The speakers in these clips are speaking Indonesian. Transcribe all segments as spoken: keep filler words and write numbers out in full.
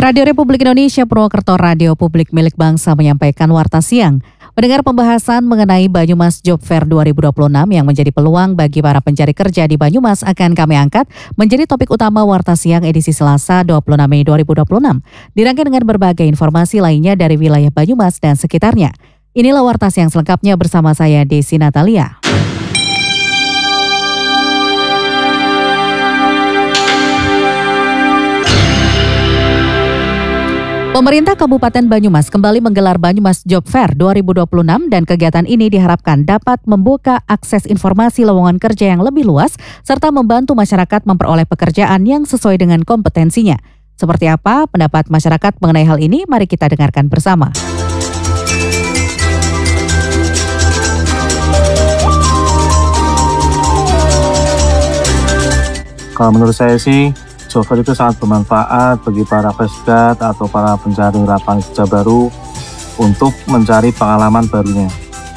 Radio Republik Indonesia Purwokerto Radio Publik milik bangsa menyampaikan warta siang. Mendengar pembahasan mengenai Banyumas Job Fair dua ribu dua puluh enam yang menjadi peluang bagi para pencari kerja di Banyumas akan kami angkat menjadi topik utama warta siang edisi Selasa dua puluh enam Mei dua ribu dua puluh enam. Dirangkai dengan berbagai informasi lainnya dari wilayah Banyumas dan sekitarnya. Inilah warta siang selengkapnya bersama saya Desi Natalia. Pemerintah Kabupaten Banyumas kembali menggelar Banyumas Job Fair dua ribu dua puluh enam dan kegiatan ini diharapkan dapat membuka akses informasi lowongan kerja yang lebih luas serta membantu masyarakat memperoleh pekerjaan yang sesuai dengan kompetensinya. Seperti apa pendapat masyarakat mengenai hal ini? Mari kita dengarkan bersama. Kalau menurut saya sih, Job Fair itu sangat bermanfaat bagi para fresh-grad atau para pencari lapangan kerja baru untuk mencari pengalaman barunya.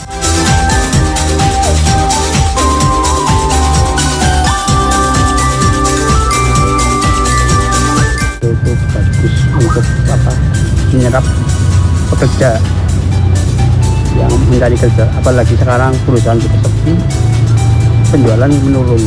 Itu bagus untuk apa? Menyerap pekerja yang mencari kerja. Apalagi sekarang perusahaan sudah sepi, penjualan menurun.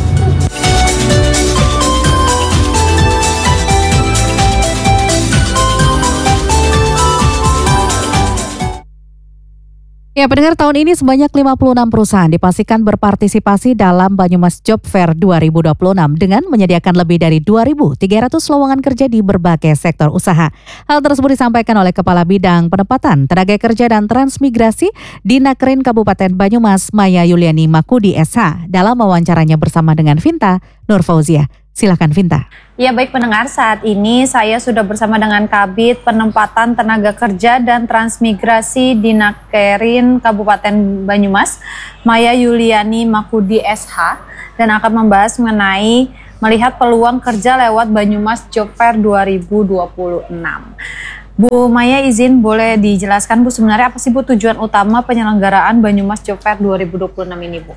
Ya, pendengar, tahun ini sebanyak lima puluh enam perusahaan dipastikan berpartisipasi dalam Banyumas Job Fair dua ribu dua puluh enam dengan menyediakan lebih dari dua ribu tiga ratus lowongan kerja di berbagai sektor usaha. Hal tersebut disampaikan oleh Kepala Bidang Penempatan, Tenaga Kerja dan Transmigrasi Dinakrin Kabupaten Banyumas, Maya Yuliani Makudi S H dalam wawancaranya bersama dengan Vinta Nur Fauzia. Silakan Vinta. Ya, baik pendengar, saat ini saya sudah bersama dengan Kabid Penempatan Tenaga Kerja dan Transmigrasi Dinakrin Kabupaten Banyumas, Maya Yuliani Makudi S H, dan akan membahas mengenai melihat peluang kerja lewat Banyumas Job Fair dua ribu dua puluh enam. Bu Maya, izin boleh dijelaskan Bu, sebenarnya apa sih Bu tujuan utama penyelenggaraan Banyumas Job Fair dua ribu dua puluh enam ini Bu?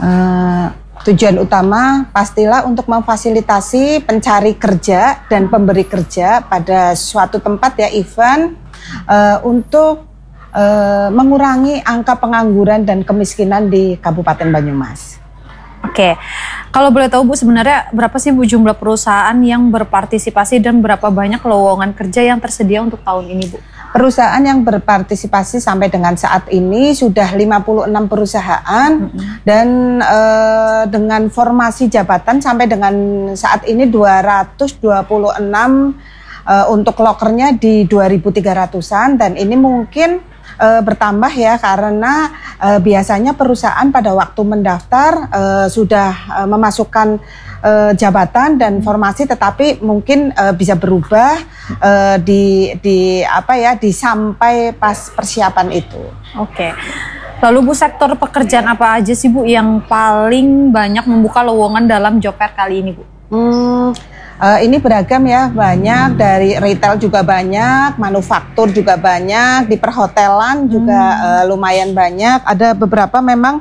Uh, tujuan utama pastilah untuk memfasilitasi pencari kerja dan pemberi kerja pada suatu tempat ya event uh, untuk uh, mengurangi angka pengangguran dan kemiskinan di Kabupaten Banyumas. Oke, kalau boleh tahu Bu, sebenarnya berapa sih Bu jumlah perusahaan yang berpartisipasi dan berapa banyak lowongan kerja yang tersedia untuk tahun ini Bu? Perusahaan yang berpartisipasi sampai dengan saat ini sudah lima puluh enam perusahaan, mm-hmm. dan uh, dengan formasi jabatan sampai dengan saat ini dua ratus dua puluh enam uh, untuk lokernya di dua ribu tiga ratusan, dan ini mungkin Uh, bertambah ya karena uh, biasanya perusahaan pada waktu mendaftar uh, sudah uh, memasukkan uh, jabatan dan formasi, tetapi mungkin uh, bisa berubah uh, di di apa ya di sampai pas persiapan itu. Oke. Lalu Bu, sektor pekerjaan apa aja sih Bu yang paling banyak membuka lowongan dalam Job Fair kali ini Bu? Hmm, Uh, ini beragam ya, banyak dari retail juga banyak, manufaktur juga banyak, di perhotelan juga hmm. uh, lumayan banyak. Ada beberapa memang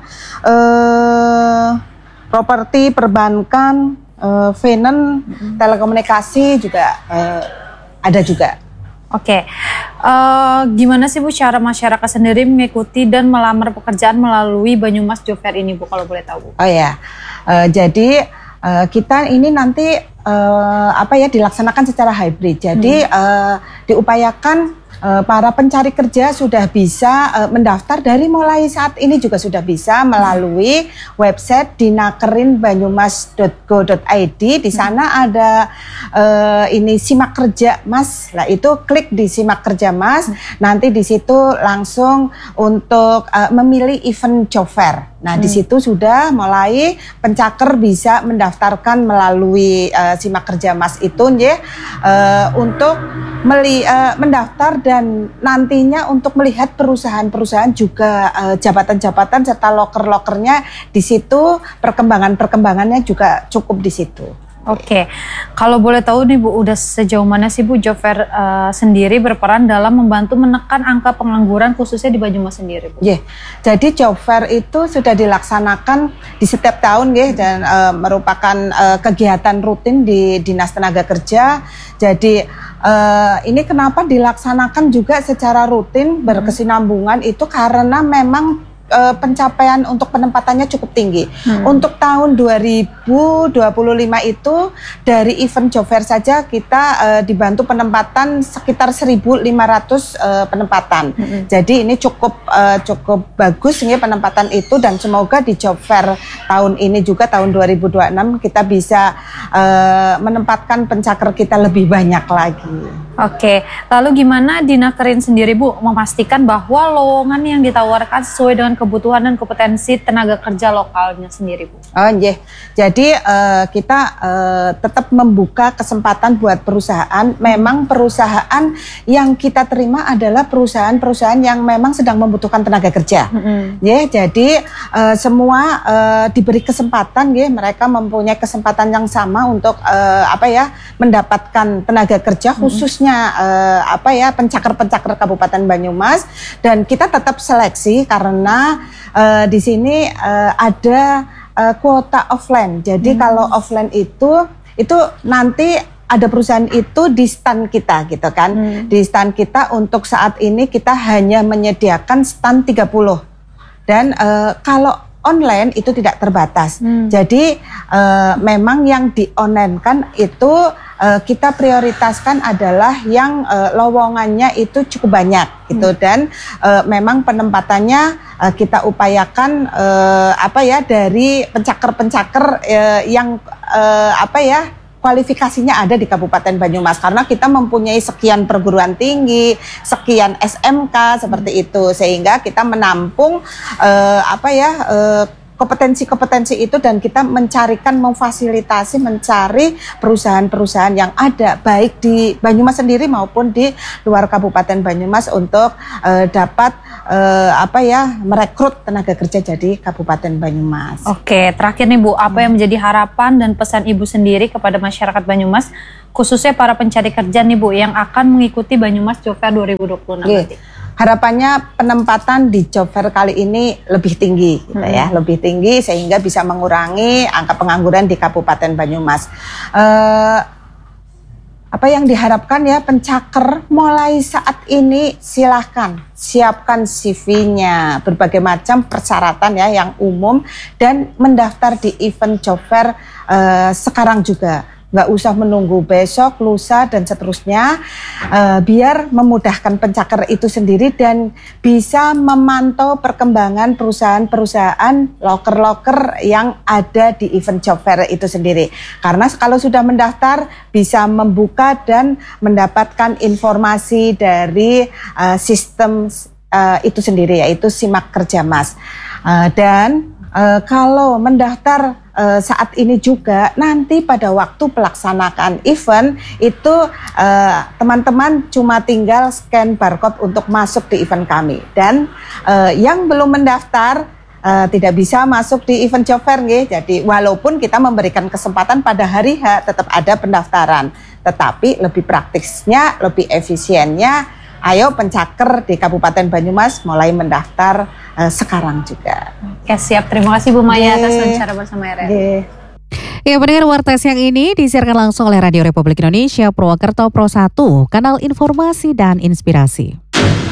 uh, properti, perbankan, uh, finance, hmm. telekomunikasi juga uh, ada juga. Oke, uh, gimana sih Bu cara masyarakat sendiri mengikuti dan melamar pekerjaan melalui Banyumas Job Fair ini Bu, kalau boleh tahu? Oh ya, uh, jadi uh, kita ini nanti Uh, apa ya dilaksanakan secara hybrid. Jadi hmm. uh, diupayakan uh, para pencari kerja sudah bisa uh, mendaftar dari mulai saat ini juga sudah bisa melalui website dinakrin banyumas dot go dot i d. Di sana hmm. ada uh, ini simak kerja Mas. Nah, itu klik di simak kerja Mas. Hmm. Nanti di situ langsung untuk uh, memilih event Job Fair. Nah, hmm. di situ sudah mulai pencaker bisa mendaftarkan melalui uh, simak kerja Mas itu ya, uh, untuk meli, uh, mendaftar dan nantinya untuk melihat perusahaan-perusahaan juga uh, jabatan-jabatan serta loker-lokernya di situ, perkembangan-perkembangannya juga cukup di situ. Oke, kalau boleh tahu nih Bu, udah sejauh mana sih Bu Job Fair uh, sendiri berperan dalam membantu menekan angka pengangguran khususnya di Banyumas sendiri Bu? Yeah. Jadi Job Fair itu sudah dilaksanakan di setiap tahun ya, dan uh, merupakan uh, kegiatan rutin di Dinas Tenaga Kerja. Jadi uh, ini kenapa dilaksanakan juga secara rutin berkesinambungan itu karena memang uh, pencapaian untuk penempatannya cukup tinggi. Hmm. Untuk tahun dua ribu dua puluh lima itu dari event job fair saja kita uh, dibantu penempatan sekitar seribu lima ratus uh, penempatan. Hmm. Jadi ini cukup uh, cukup bagus ini penempatan itu, dan semoga di job fair tahun ini juga tahun dua ribu dua puluh enam kita bisa uh, menempatkan pencaker kita lebih banyak lagi. Oke, lalu gimana Dinakerin sendiri Bu memastikan bahwa lowongan yang ditawarkan sesuai dengan kebutuhan dan kompetensi tenaga kerja lokalnya sendiri Bu? Oh iya, jadi uh, kita uh, tetap membuka kesempatan buat perusahaan. Memang perusahaan yang kita terima adalah perusahaan-perusahaan yang memang sedang membutuhkan tenaga kerja. Mm-hmm. Ya, jadi uh, semua uh, diberi kesempatan, ya, mereka mempunyai kesempatan yang sama untuk uh, apa ya mendapatkan tenaga kerja khusus. Uh, apa ya pencaker-pencaker Kabupaten Banyumas, dan kita tetap seleksi karena uh, di sini uh, ada uh, kuota offline. Jadi hmm. kalau offline itu itu nanti ada perusahaan itu di stand kita gitu kan. Hmm. Di stand kita untuk saat ini kita hanya menyediakan stand tiga puluh. Dan uh, kalau online itu tidak terbatas. Hmm. Jadi uh, memang yang di online kan itu uh, kita prioritaskan adalah yang uh, lowongannya itu cukup banyak gitu. Hmm. Dan uh, memang penempatannya uh, kita upayakan uh, apa ya dari pencaker-pencaker uh, yang uh, apa ya kualifikasinya ada di Kabupaten Banyumas, karena kita mempunyai sekian perguruan tinggi, sekian S M K seperti itu, sehingga kita menampung uh, apa ya uh, kompetensi-kompetensi itu, dan kita mencarikan, memfasilitasi, mencari perusahaan-perusahaan yang ada baik di Banyumas sendiri maupun di luar Kabupaten Banyumas untuk uh, dapat uh, apa ya merekrut tenaga kerja jadi Kabupaten Banyumas. Oke, terakhir nih Bu, apa yang menjadi harapan dan pesan Ibu sendiri kepada masyarakat Banyumas, khususnya para pencari kerja nih Bu yang akan mengikuti Banyumas Job Fair dua ribu dua puluh enam nanti? Harapannya penempatan di job fair kali ini lebih tinggi, gitu hmm. ya, lebih tinggi sehingga bisa mengurangi angka pengangguran di Kabupaten Banyumas. Uh, apa yang diharapkan ya pencaker mulai saat ini silahkan siapkan C V-nya, berbagai macam persyaratan ya yang umum, dan mendaftar di event job fair uh, sekarang juga. Nggak usah menunggu besok, lusa, dan seterusnya, uh, biar memudahkan pencaker itu sendiri dan bisa memantau perkembangan perusahaan-perusahaan loker-loker yang ada di event job fair itu sendiri. Karena kalau sudah mendaftar, bisa membuka dan mendapatkan informasi dari uh, sistem uh, itu sendiri, yaitu Simak Kerja Mas. Uh, dan uh, kalau mendaftar Uh, saat ini juga nanti pada waktu pelaksanaan event itu uh, teman-teman cuma tinggal scan barcode untuk masuk di event kami, dan uh, yang belum mendaftar uh, tidak bisa masuk di event job fair nggih. Jadi walaupun kita memberikan kesempatan pada hari H tetap ada pendaftaran, tetapi lebih praktisnya, lebih efisiennya, ayo pencaker di Kabupaten Banyumas mulai mendaftar uh, sekarang juga. Oke, siap. Terima kasih Bu Maya atas wawancara bersama R R I. Ya, pendengar Warta Siang ini disiarkan langsung oleh Radio Republik Indonesia Purwokerto Pro satu, kanal informasi dan inspirasi.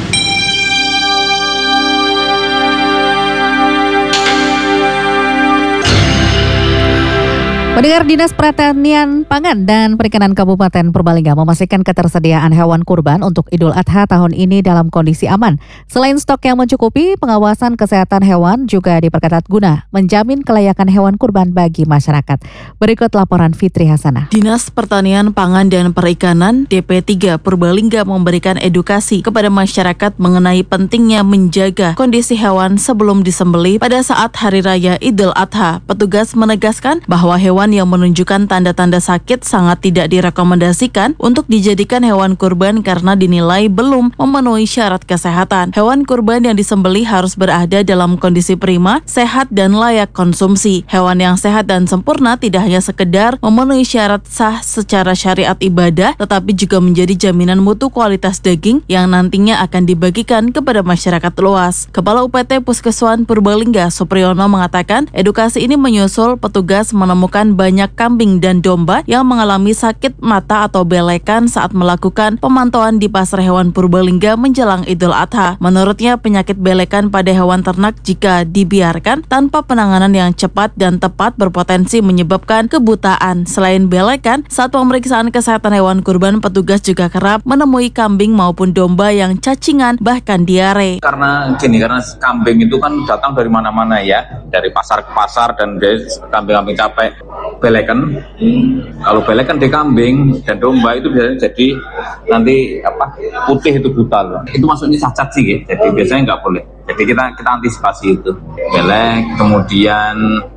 Pendengar, Dinas Pertanian Pangan dan Perikanan Kabupaten Purbalingga memastikan ketersediaan hewan kurban untuk Idul Adha tahun ini dalam kondisi aman. Selain stok yang mencukupi, pengawasan kesehatan hewan juga diperketat guna menjamin kelayakan hewan kurban bagi masyarakat. Berikut laporan Fitri Hasanah. Dinas Pertanian Pangan dan Perikanan D P tiga Purbalingga memberikan edukasi kepada masyarakat mengenai pentingnya menjaga kondisi hewan sebelum disembelih pada saat Hari Raya Idul Adha. Petugas menegaskan bahwa hewan yang menunjukkan tanda-tanda sakit sangat tidak direkomendasikan untuk dijadikan hewan kurban karena dinilai belum memenuhi syarat kesehatan. Hewan kurban yang disembelih harus berada dalam kondisi prima, sehat, dan layak konsumsi. Hewan yang sehat dan sempurna tidak hanya sekedar memenuhi syarat sah secara syariat ibadah, tetapi juga menjadi jaminan mutu kualitas daging yang nantinya akan dibagikan kepada masyarakat luas. Kepala U P T Puskeswan Purbalingga, Supriyono, mengatakan edukasi ini menyusul petugas menemukan menemukan banyak kambing dan domba yang mengalami sakit mata atau belekan saat melakukan pemantauan di Pasar Hewan Purbalingga menjelang Idul Adha. Menurutnya, penyakit belekan pada hewan ternak jika dibiarkan tanpa penanganan yang cepat dan tepat berpotensi menyebabkan kebutaan. Selain belekan, saat pemeriksaan kesehatan hewan kurban, petugas juga kerap menemui kambing maupun domba yang cacingan bahkan diare. Karena gini, karena kambing itu kan datang dari mana-mana ya, dari pasar ke pasar, dan dari kambing-kambing capek belekan. Kalau belekan di kambing dan domba itu biasanya jadi nanti apa putih itu buta loh. Itu maksudnya cacat sih ya. Jadi biasanya nggak boleh. Jadi kita kita antisipasi itu. Belek, kemudian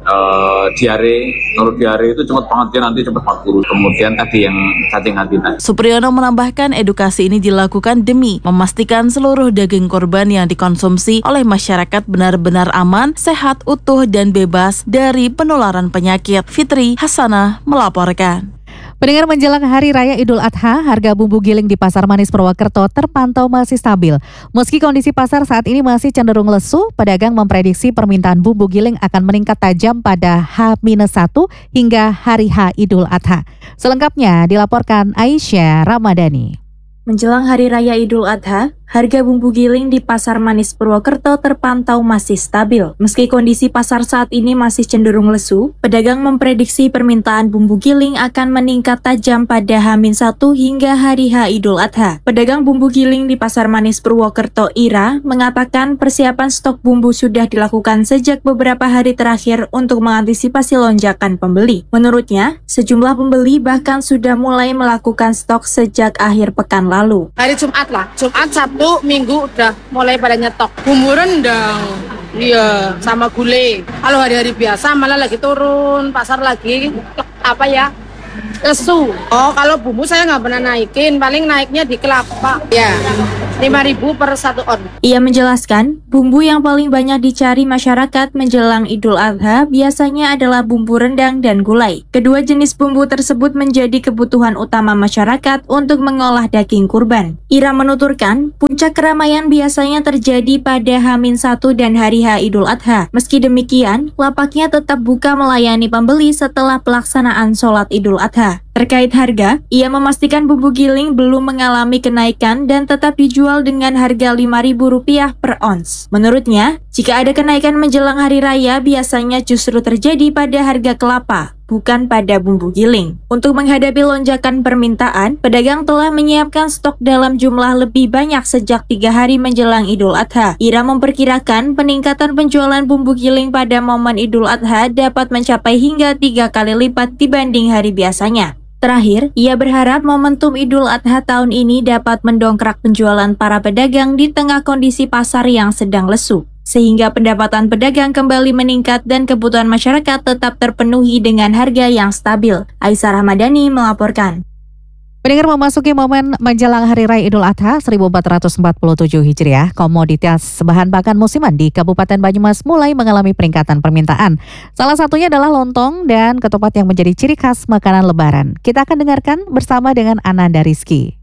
uh, diare. Kalau diare itu cepat banget ya, nanti cepat banget kurus. Kemudian tadi yang cacing hati tadi. Supriyono menambahkan edukasi ini dilakukan demi memastikan seluruh daging korban yang dikonsumsi oleh masyarakat benar-benar aman, sehat, utuh, dan bebas dari penularan penyakit. Fitri Hasanah melaporkan. Pendengar, menjelang Hari Raya Idul Adha, harga bumbu giling di Pasar Manis Purwokerto terpantau masih stabil. Meski kondisi pasar saat ini masih cenderung lesu, pedagang memprediksi permintaan bumbu giling akan meningkat tajam pada H minus satu hingga Hari H Idul Adha. Selengkapnya dilaporkan Aisyah Ramadhani. Menjelang Hari Raya Idul Adha, harga bumbu giling di Pasar Manis Purwokerto terpantau masih stabil. Meski kondisi pasar saat ini masih cenderung lesu, pedagang memprediksi permintaan bumbu giling akan meningkat tajam pada H minus satu hingga Hari H Idul Adha. Pedagang bumbu giling di Pasar Manis Purwokerto, Ira, mengatakan persiapan stok bumbu sudah dilakukan sejak beberapa hari terakhir untuk mengantisipasi lonjakan pembeli. Menurutnya, sejumlah pembeli bahkan sudah mulai melakukan stok sejak akhir pekan lalu. Hari Jumat lah, Jumat, Sabtu, Minggu udah mulai pada nyetok. Bumbu rendang, iya, sama gulai. Kalau hari-hari biasa malah lagi turun, pasar lagi apa ya, lesu. Oh, kalau bumbu saya nggak pernah naikin, paling naiknya di kelapa. Ya, lima ribu per satu on. Ia menjelaskan, bumbu yang paling banyak dicari masyarakat menjelang Idul Adha biasanya adalah bumbu rendang dan gulai. Kedua jenis bumbu tersebut menjadi kebutuhan utama masyarakat untuk mengolah daging kurban. Ira menuturkan, puncak keramaian biasanya terjadi pada H minus satu dan Hari H Idul Adha. Meski demikian, lapaknya tetap buka melayani pembeli setelah pelaksanaan sholat Idul Adha. Terkait harga, ia memastikan bumbu giling belum mengalami kenaikan dan tetap dijual dengan harga lima ribu rupiah per ons. Menurutnya, jika ada kenaikan menjelang hari raya biasanya justru terjadi pada harga kelapa, bukan pada bumbu giling. Untuk menghadapi lonjakan permintaan, pedagang telah menyiapkan stok dalam jumlah lebih banyak sejak tiga hari menjelang Idul Adha. Ira memperkirakan peningkatan penjualan bumbu giling pada momen Idul Adha dapat mencapai hingga tiga kali lipat dibanding hari biasanya. Terakhir, ia berharap momentum Idul Adha tahun ini dapat mendongkrak penjualan para pedagang di tengah kondisi pasar yang sedang lesu, sehingga pendapatan pedagang kembali meningkat dan kebutuhan masyarakat tetap terpenuhi dengan harga yang stabil. Aisyah Ramadhani melaporkan. Pendengar, memasuki momen menjelang Hari Raya Idul Adha seribu empat ratus empat puluh tujuh Hijriah, komoditas bahan pakan musiman di Kabupaten Banyumas mulai mengalami peningkatan permintaan. Salah satunya adalah lontong dan ketupat yang menjadi ciri khas makanan Lebaran. Kita akan dengarkan bersama dengan Ananda Rizky.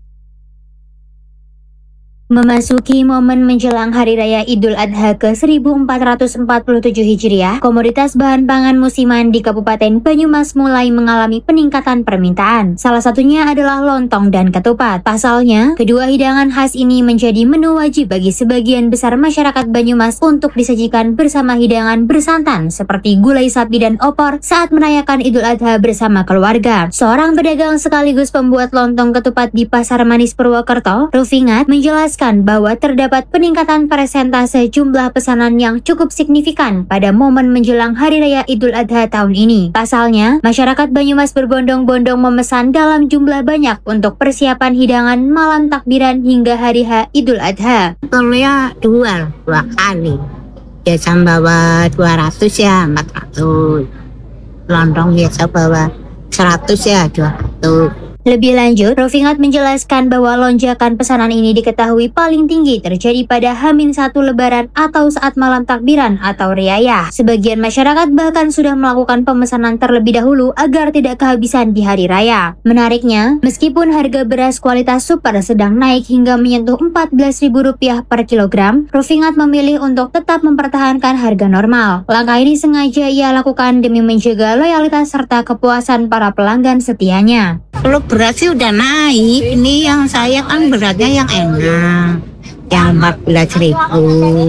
Memasuki momen menjelang Hari Raya Idul Adha ke seribu empat ratus empat puluh tujuh Hijriah, komoditas bahan pangan musiman di Kabupaten Banyumas mulai mengalami peningkatan permintaan. Salah satunya adalah lontong dan ketupat. Pasalnya, kedua hidangan khas ini menjadi menu wajib bagi sebagian besar masyarakat Banyumas untuk disajikan bersama hidangan bersantan seperti gulai sapi dan opor saat merayakan Idul Adha bersama keluarga. Seorang pedagang sekaligus pembuat lontong ketupat di Pasar Manis Purwokerto, Rufingat, menjelaskan bahwa terdapat peningkatan persentase jumlah pesanan yang cukup signifikan pada momen menjelang Hari Raya Idul Adha tahun ini. Pasalnya, masyarakat Banyumas berbondong-bondong memesan dalam jumlah banyak untuk persiapan hidangan malam takbiran hingga Hari H Idul Adha. Perlunya dua, dua kali. Biasa bawa dua ratus ya, empat ratus. Lontong biasa bawa seratus ya, dua ratus. Lebih lanjut, Rofingat menjelaskan bahwa lonjakan pesanan ini diketahui paling tinggi terjadi pada H minus satu Lebaran atau saat malam takbiran atau riayah. Sebagian masyarakat bahkan sudah melakukan pemesanan terlebih dahulu agar tidak kehabisan di hari raya. Menariknya, meskipun harga beras kualitas super sedang naik hingga menyentuh empat belas ribu rupiah per kilogram, Rofingat memilih untuk tetap mempertahankan harga normal. Langkah ini sengaja ia lakukan demi menjaga loyalitas serta kepuasan para pelanggan setianya. Kalau beras sih udah naik, ini yang saya kan beratnya yang enak, yang empat belas ribu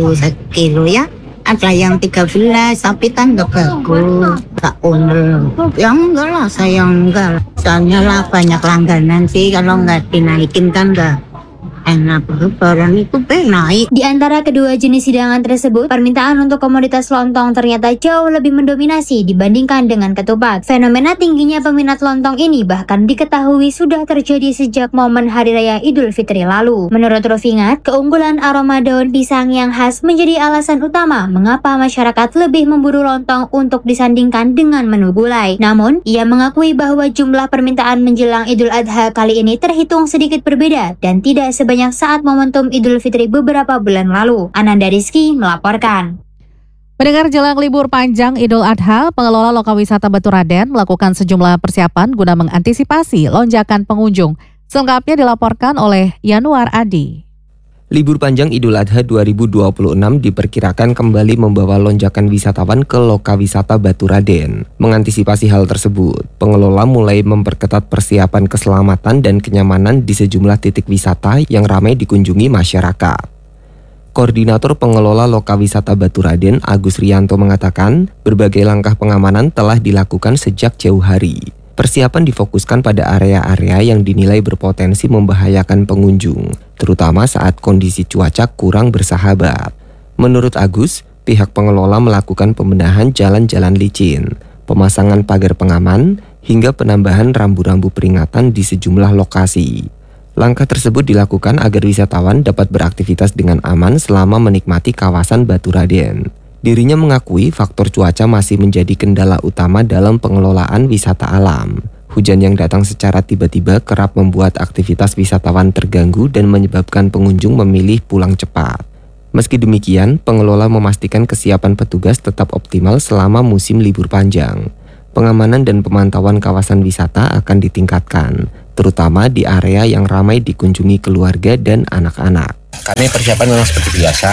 sekilo ya. Ada yang tiga belas, tapi kan gak bagus, gak owner. Ya enggak lah, saya enggak. Soalnya lah banyak langganan sih, kalau nggak dinaikin kan gak enak. Lebaran itu naik. Di antara kedua jenis hidangan tersebut, permintaan untuk komoditas lontong ternyata jauh lebih mendominasi dibandingkan dengan ketupat. Fenomena tingginya peminat lontong ini bahkan diketahui sudah terjadi sejak momen Hari Raya Idul Fitri lalu. Menurut Rofingat, keunggulan aroma daun pisang yang khas menjadi alasan utama mengapa masyarakat lebih memburu lontong untuk disandingkan dengan menu gulai. Namun, ia mengakui bahwa jumlah permintaan menjelang Idul Adha kali ini terhitung sedikit berbeda dan tidak sebanyak banyak saat momentum Idul Fitri beberapa bulan lalu. Ananda Rizky melaporkan. Mendengar jelang libur panjang Idul Adha, pengelola lokal wisata Baturaden melakukan sejumlah persiapan guna mengantisipasi lonjakan pengunjung. Selengkapnya dilaporkan oleh Yanuar Adi. Libur panjang Idul Adha dua ribu dua puluh enam diperkirakan kembali membawa lonjakan wisatawan ke loka wisata Baturaden. Mengantisipasi hal tersebut, pengelola mulai memperketat persiapan keselamatan dan kenyamanan di sejumlah titik wisata yang ramai dikunjungi masyarakat. Koordinator pengelola loka wisata Baturaden, Agus Rianto, mengatakan berbagai langkah pengamanan telah dilakukan sejak jauh hari. Persiapan difokuskan pada area-area yang dinilai berpotensi membahayakan pengunjung, terutama saat kondisi cuaca kurang bersahabat. Menurut Agus, pihak pengelola melakukan pembenahan jalan-jalan licin, pemasangan pagar pengaman, hingga penambahan rambu-rambu peringatan di sejumlah lokasi. Langkah tersebut dilakukan agar wisatawan dapat beraktivitas dengan aman selama menikmati kawasan Baturaden. Dirinya mengakui faktor cuaca masih menjadi kendala utama dalam pengelolaan wisata alam. Hujan yang datang secara tiba-tiba kerap membuat aktivitas wisatawan terganggu dan menyebabkan pengunjung memilih pulang cepat. Meski demikian, pengelola memastikan kesiapan petugas tetap optimal selama musim libur panjang. Pengamanan dan pemantauan kawasan wisata akan ditingkatkan, terutama di area yang ramai dikunjungi keluarga dan anak-anak. Kami persiapan memang seperti biasa,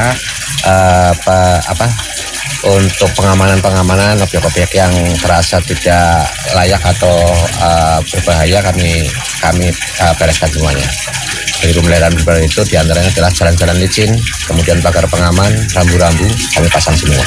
uh, apa, apa untuk pengamanan-pengamanan objek-objek yang terasa tidak layak atau uh, berbahaya kami kami uh, bereskan semuanya. Dari pemeliharaan berbahaya itu diantaranya adalah jalan-jalan licin, kemudian pagar pengaman, rambu-rambu kami pasang semua.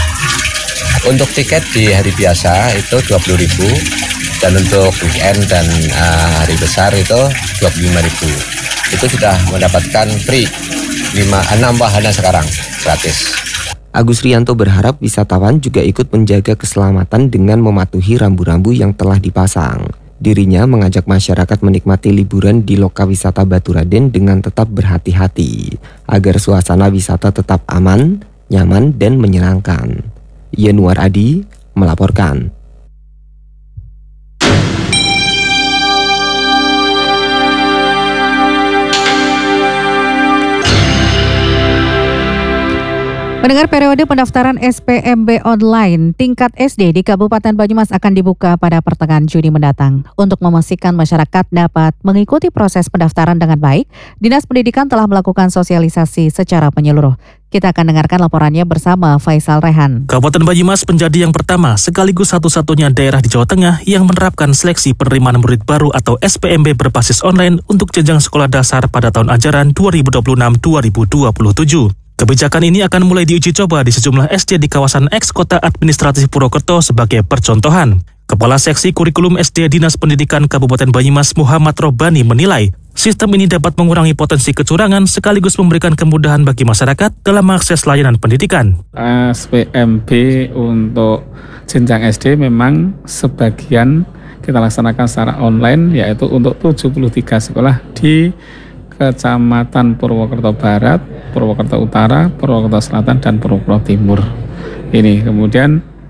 Untuk tiket di hari biasa itu dua puluh ribu dan untuk weekend dan uh, hari besar itu dua puluh lima ribu. Itu sudah mendapatkan free lima, enam wahana sekarang gratis. Agus Rianto berharap wisatawan juga ikut menjaga keselamatan dengan mematuhi rambu-rambu yang telah dipasang. Dirinya mengajak masyarakat menikmati liburan di loka wisata Baturaden dengan tetap berhati-hati, agar suasana wisata tetap aman, nyaman, dan menyenangkan. Yanuar Adi melaporkan. Mendengar periode pendaftaran S P M B online tingkat S D di Kabupaten Banyumas akan dibuka pada pertengahan Juni mendatang. Untuk memastikan masyarakat dapat mengikuti proses pendaftaran dengan baik, Dinas Pendidikan telah melakukan sosialisasi secara menyeluruh. Kita akan dengarkan laporannya bersama Faisal Rehan. Kabupaten Banyumas menjadi yang pertama sekaligus satu-satunya daerah di Jawa Tengah yang menerapkan seleksi penerimaan murid baru atau S P M B berbasis online untuk jenjang sekolah dasar pada tahun ajaran dua ribu dua puluh enam dua ribu dua puluh tujuh. Kebijakan ini akan mulai diuji coba di sejumlah S D di kawasan eks Kota Administratif Purwokerto sebagai percontohan. Kepala Seksi Kurikulum S D Dinas Pendidikan Kabupaten Banyumas Muhammad Robani menilai, sistem ini dapat mengurangi potensi kecurangan sekaligus memberikan kemudahan bagi masyarakat dalam mengakses layanan pendidikan. S P M B untuk jenjang S D memang sebagian kita laksanakan secara online, yaitu untuk tujuh puluh tiga sekolah di Kecamatan Purwokerto Barat, Purwokerto Utara, Purwokerto Selatan, dan Purwokerto Timur. Ini kemudian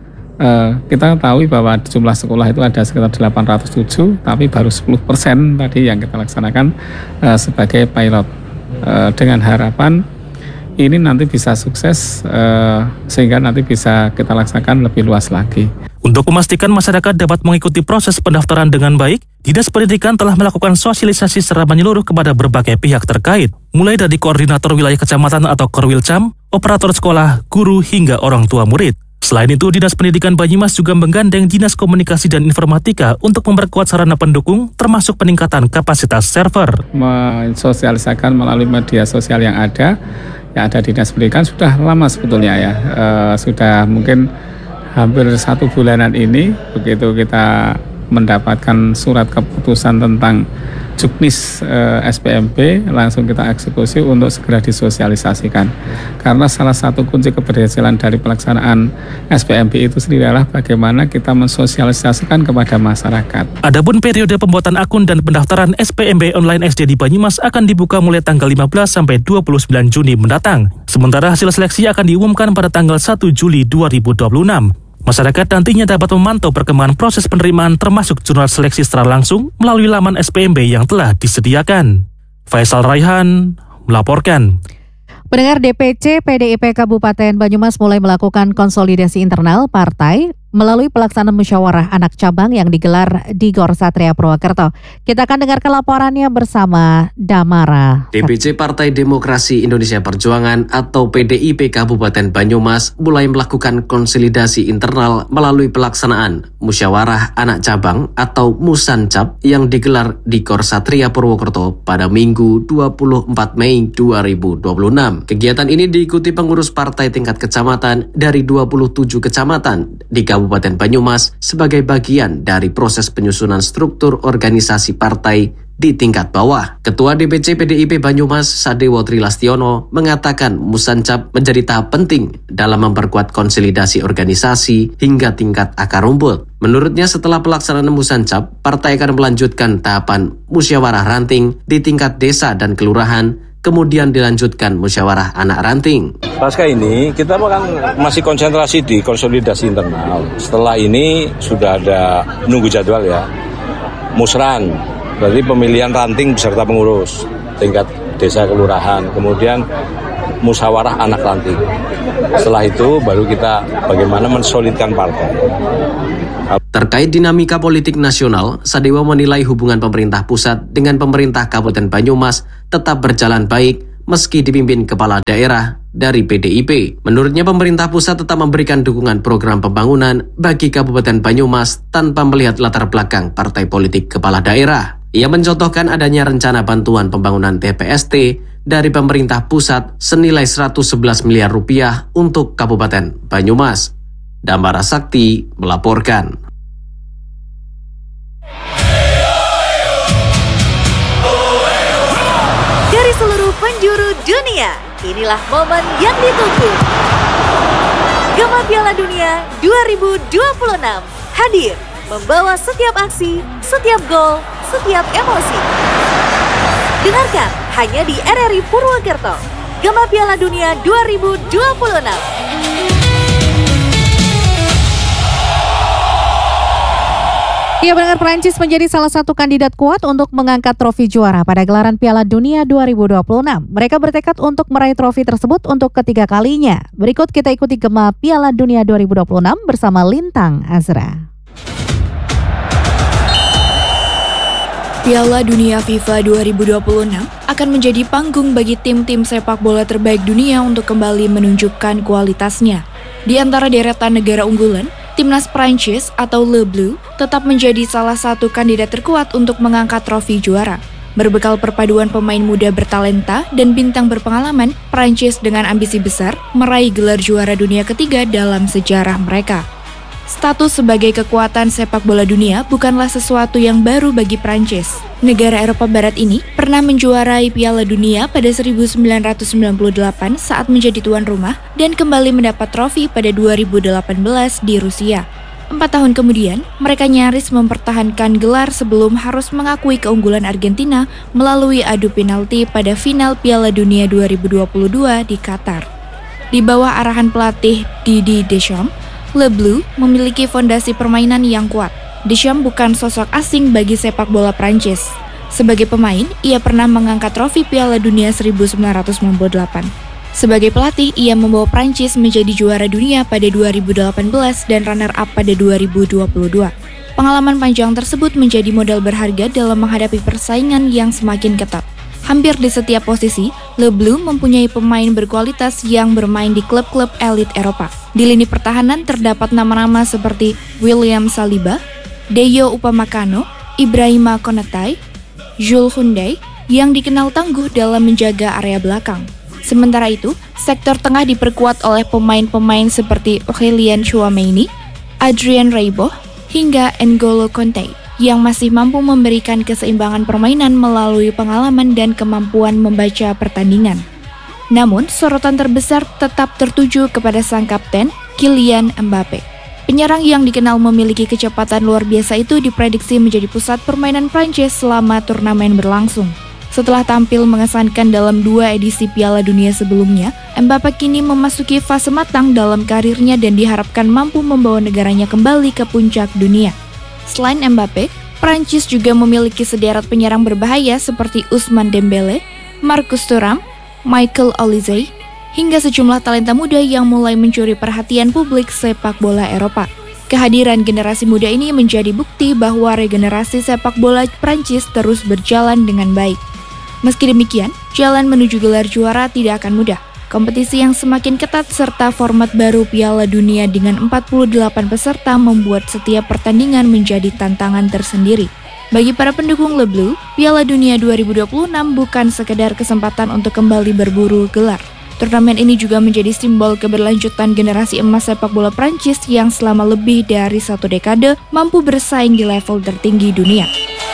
Uh, kita tahu bahwa jumlah sekolah itu ada sekitar delapan ratus tujuh, tapi baru sepuluh persen tadi yang kita laksanakan uh, sebagai pilot. Uh, dengan harapan ini nanti bisa sukses uh, sehingga nanti bisa kita laksanakan lebih luas lagi. Untuk memastikan masyarakat dapat mengikuti proses pendaftaran dengan baik, Dinas Pendidikan telah melakukan sosialisasi secara menyeluruh kepada berbagai pihak terkait, mulai dari koordinator wilayah kecamatan atau Korwilcam, operator sekolah, guru, hingga orang tua murid. Selain itu, Dinas Pendidikan Banyumas juga menggandeng Dinas Komunikasi dan Informatika untuk memperkuat sarana pendukung, termasuk peningkatan kapasitas server. Mensosialisasikan melalui media sosial yang ada, yang ada di Dinas Pendidikan sudah lama sebetulnya ya, e, sudah mungkin hampir satu bulanan ini, begitu kita mendapatkan surat keputusan tentang Juknis eh, S P M B, langsung kita eksekusi untuk segera disosialisasikan. Karena salah satu kunci keberhasilan dari pelaksanaan S P M B itu sendiri adalah bagaimana kita mensosialisasikan kepada masyarakat. Adapun periode pembuatan akun dan pendaftaran S P M B online S D di Banyumas akan dibuka mulai tanggal lima belas sampai dua puluh sembilan Juni mendatang. Sementara hasil seleksi akan diumumkan pada tanggal satu Juli dua ribu dua puluh enam. Masyarakat nantinya dapat memantau perkembangan proses penerimaan termasuk jurnal seleksi secara langsung melalui laman S P M B yang telah disediakan. Faisal Raihan melaporkan. Pendengar, D P C P D I P Kabupaten Banyumas mulai melakukan konsolidasi internal partai melalui pelaksanaan musyawarah anak cabang yang digelar di Gor Satria Purwokerto. Kita akan dengarkan laporannya bersama Damara. D P C Partai Demokrasi Indonesia Perjuangan atau P D I P Kabupaten Banyumas mulai melakukan konsolidasi internal melalui pelaksanaan musyawarah anak cabang atau Musancap yang digelar di Gor Satria Purwokerto pada Minggu dua puluh empat Mei dua ribu dua puluh enam. Kegiatan ini diikuti pengurus partai tingkat kecamatan dari dua puluh tujuh kecamatan di Kabupaten Banyumas sebagai bagian dari proses penyusunan struktur organisasi partai di tingkat bawah. Ketua D P C P D I P Banyumas Sadewo Trilastiono mengatakan Musancap menjadi tahap penting dalam memperkuat konsolidasi organisasi hingga tingkat akar rumput. Menurutnya setelah pelaksanaan Musancap, partai akan melanjutkan tahapan musyawarah ranting di tingkat desa dan kelurahan, kemudian dilanjutkan musyawarah anak ranting. Pasca ini kita kan masih konsentrasi di konsolidasi internal. Setelah ini sudah ada menunggu jadwal ya. Musran, berarti pemilihan ranting beserta pengurus tingkat desa kelurahan. Kemudian musyawarah anak ranting. Setelah itu baru kita bagaimana mensolidkan partai. Terkait dinamika politik nasional, Sadewo menilai hubungan pemerintah pusat dengan pemerintah Kabupaten Banyumas tetap berjalan baik meski dipimpin kepala daerah dari P D I P. Menurutnya pemerintah pusat tetap memberikan dukungan program pembangunan bagi Kabupaten Banyumas tanpa melihat latar belakang partai politik kepala daerah. Ia mencontohkan adanya rencana bantuan pembangunan T P S T dari pemerintah pusat senilai seratus sebelas miliar rupiah untuk Kabupaten Banyumas. Damara Sakti melaporkan. Dari seluruh penjuru dunia, inilah momen yang ditunggu. Gema Piala Dunia dua ribu dua puluh enam hadir membawa setiap aksi, setiap gol, setiap emosi. Dengarkan hanya di R R I Purwokerto. Gema Piala Dunia dua ribu dua puluh enam. Ya, benar, Prancis menjadi salah satu kandidat kuat untuk mengangkat trofi juara pada gelaran Piala Dunia dua ribu dua puluh enam. Mereka bertekad untuk meraih trofi tersebut untuk ketiga kalinya. Berikut kita ikuti Gema Piala Dunia dua ribu dua puluh enam bersama Lintang Azra. Piala Dunia FIFA dua ribu dua puluh enam akan menjadi panggung bagi tim-tim sepak bola terbaik dunia untuk kembali menunjukkan kualitasnya. Di antara deretan negara unggulan, Timnas Prancis atau Le Bleu tetap menjadi salah satu kandidat terkuat untuk mengangkat trofi juara. Berbekal perpaduan pemain muda bertalenta dan bintang berpengalaman, Prancis dengan ambisi besar meraih gelar juara dunia ketiga dalam sejarah mereka. Status sebagai kekuatan sepak bola dunia bukanlah sesuatu yang baru bagi Prancis. Negara Eropa Barat ini pernah menjuarai Piala Dunia pada seribu sembilan ratus sembilan puluh delapan saat menjadi tuan rumah dan kembali mendapat trofi pada dua ribu delapan belas di Rusia. Empat tahun kemudian, mereka nyaris mempertahankan gelar sebelum harus mengakui keunggulan Argentina melalui adu penalti pada final Piala Dunia dua ribu dua puluh dua di Qatar. Di bawah arahan pelatih Didier Deschamps, Le Bleu memiliki fondasi permainan yang kuat. Deschamps bukan sosok asing bagi sepak bola Prancis. Sebagai pemain, ia pernah mengangkat trofi Piala Dunia seribu sembilan ratus sembilan puluh delapan. Sebagai pelatih, ia membawa Prancis menjadi juara dunia pada dua ribu delapan belas dan runner-up pada dua ribu dua puluh dua. Pengalaman panjang tersebut menjadi modal berharga dalam menghadapi persaingan yang semakin ketat. Hampir di setiap posisi, Le Bleu mempunyai pemain berkualitas yang bermain di klub-klub elit Eropa. Di lini pertahanan terdapat nama-nama seperti William Saliba, Deyo Upamecano, Ibrahima Konaté, Jules Koundé yang dikenal tangguh dalam menjaga area belakang. Sementara itu, sektor tengah diperkuat oleh pemain-pemain seperti Aurélien Tchouaméni, Adrien Rabiot, hingga N'Golo Kanté yang masih mampu memberikan keseimbangan permainan melalui pengalaman dan kemampuan membaca pertandingan. Namun, sorotan terbesar tetap tertuju kepada sang kapten, Kylian Mbappé. Penyerang yang dikenal memiliki kecepatan luar biasa itu diprediksi menjadi pusat permainan Prancis selama turnamen berlangsung. Setelah tampil mengesankan dalam dua edisi Piala Dunia sebelumnya, Mbappé kini memasuki fase matang dalam karirnya dan diharapkan mampu membawa negaranya kembali ke puncak dunia. Selain Mbappé, Prancis juga memiliki sederet penyerang berbahaya seperti Ousmane Dembélé, Marcus Thuram, Michael Olise, hingga sejumlah talenta muda yang mulai mencuri perhatian publik sepak bola Eropa. Kehadiran generasi muda ini menjadi bukti bahwa regenerasi sepak bola Prancis terus berjalan dengan baik. Meski demikian, jalan menuju gelar juara tidak akan mudah. Kompetisi yang semakin ketat serta format baru Piala Dunia dengan empat puluh delapan peserta membuat setiap pertandingan menjadi tantangan tersendiri. Bagi para pendukung Le Bleu, Piala Dunia dua ribu dua puluh enam bukan sekedar kesempatan untuk kembali berburu gelar. Turnamen ini juga menjadi simbol keberlanjutan generasi emas sepak bola Prancis yang selama lebih dari satu dekade mampu bersaing di level tertinggi dunia.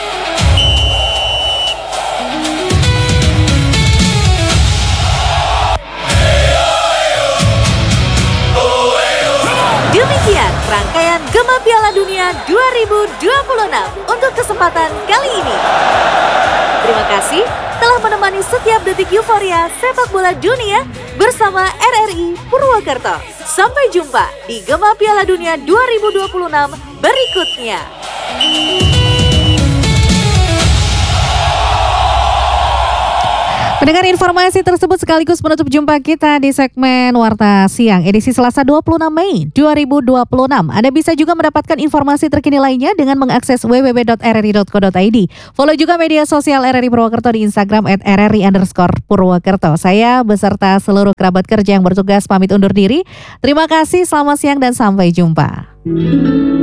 Demikian rangkaian Gema Piala Dunia dua ribu dua puluh enam untuk kesempatan kali ini. Terima kasih telah menemani setiap detik euforia sepak bola dunia bersama R R I Purwokerto. Sampai jumpa di Gema Piala Dunia dua ribu dua puluh enam berikutnya. Mendengar informasi tersebut sekaligus menutup jumpa kita di segmen Warta Siang edisi Selasa dua puluh enam Mei dua ribu dua puluh enam. Anda bisa juga mendapatkan informasi terkini lainnya dengan mengakses w w w dot r r i dot co dot i d. Follow juga media sosial R R I Purwokerto di Instagram at r r i underscore Purwokerto. Saya beserta seluruh kerabat kerja yang bertugas pamit undur diri. Terima kasih, selamat siang dan sampai jumpa.